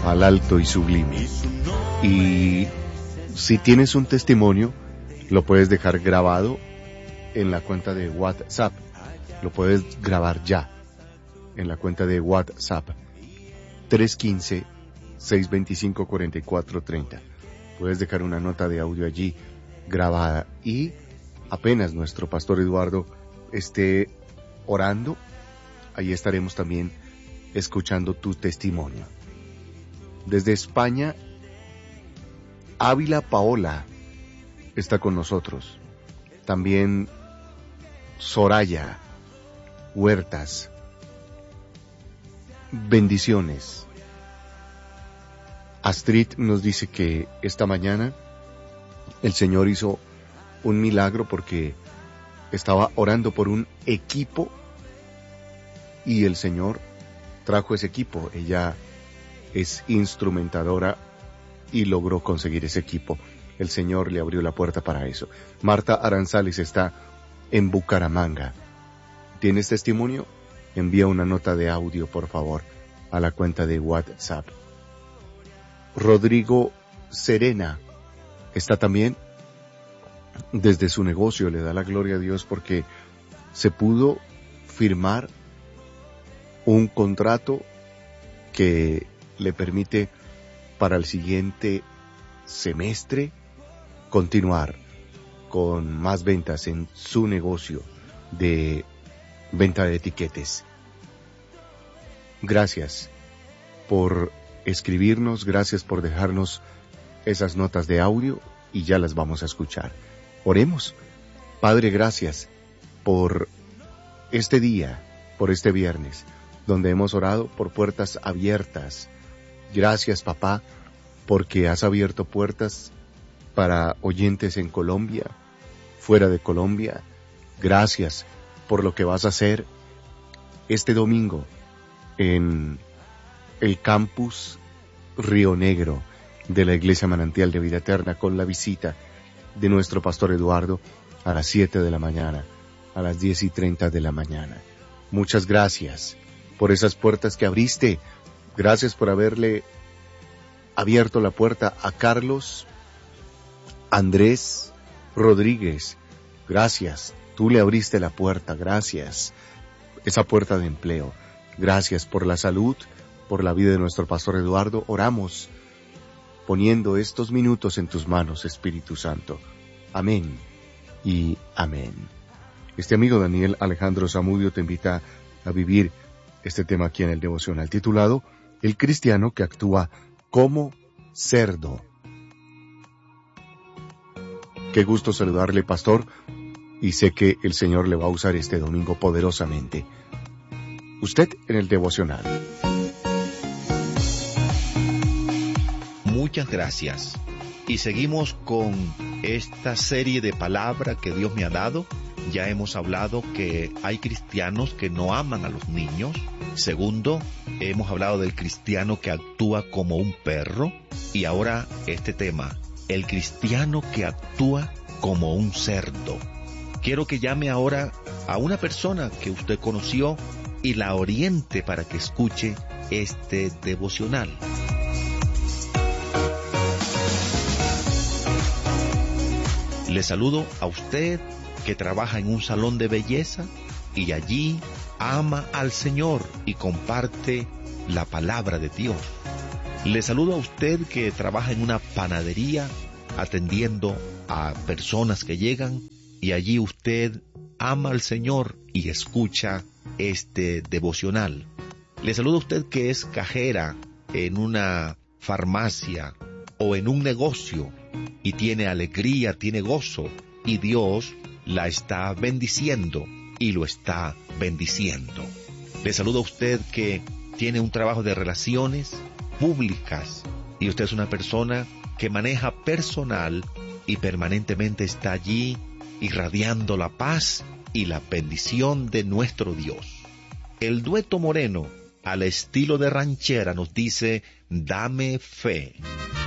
al alto y sublime. Y si tienes un testimonio, lo puedes dejar grabado en la cuenta de WhatsApp. Lo puedes grabar ya en la cuenta de WhatsApp 315-625-4430. Puedes dejar una nota de audio allí grabada y apenas nuestro pastor Eduardo esté orando, ahí estaremos también escuchando tu testimonio. Desde España, Ávila Paola está con nosotros. También Soraya Huertas. Bendiciones. Astrid nos dice que esta mañana el Señor hizo un milagro porque estaba orando por un equipo y el Señor trajo ese equipo. Ella es instrumentadora y logró conseguir ese equipo. El Señor le abrió la puerta para eso. Marta Aranzales está en Bucaramanga. ¿Tienes testimonio? Envía una nota de audio, por favor, a la cuenta de WhatsApp. Rodrigo Serena está también desde su negocio. Le da la gloria a Dios porque se pudo firmar un contrato que le permite para el siguiente semestre continuar con más ventas en su negocio de venta de etiquetes. Gracias por escribirnos, gracias por dejarnos esas notas de audio y ya las vamos a escuchar. Oremos. Padre, gracias por este día, por este viernes, donde hemos orado por puertas abiertas. Gracias, papá, porque has abierto puertas para oyentes en Colombia, fuera de Colombia. Gracias por lo que vas a hacer este domingo en el campus Río Negro de la Iglesia Manantial de Vida Eterna, con la visita de nuestro pastor Eduardo a las 7 de la mañana, a las 10:30 de la mañana. Muchas gracias por esas puertas que abriste. Gracias por haberle abierto la puerta a Carlos Andrés Rodríguez. Gracias. Tú le abriste la puerta. Gracias. Esa puerta de empleo. Gracias por la salud, por la vida de nuestro pastor Eduardo. Oramos poniendo estos minutos en tus manos, Espíritu Santo. Amén y amén. Este amigo Daniel Alejandro Zamudio te invita a vivir este tema aquí en el devocional titulado El cristiano que actúa como cerdo. Qué gusto saludarle, pastor, y sé que el Señor le va a usar este domingo poderosamente. Usted en el devocional. Muchas gracias. Y seguimos con esta serie de palabras que Dios me ha dado. Ya hemos hablado que hay cristianos que no aman a los niños. Segundo, hemos hablado del cristiano que actúa como un perro. Y ahora este tema, el cristiano que actúa como un cerdo. Quiero que llame ahora a una persona que usted conoció y la oriente para que escuche este devocional. Le saludo a usted que trabaja en un salón de belleza y allí ama al Señor y comparte la palabra de Dios. Le saludo a usted que trabaja en una panadería atendiendo a personas que llegan y allí usted ama al Señor y escucha este devocional. Le saludo a usted que es cajera en una farmacia o en un negocio y tiene alegría, tiene gozo y Dios la está bendiciendo y lo está bendiciendo. Le saludo a usted que tiene un trabajo de relaciones públicas y usted es una persona que maneja personal y permanentemente está allí irradiando la paz y la bendición de nuestro Dios. El dueto moreno, al estilo de ranchera, nos dice: dame fe.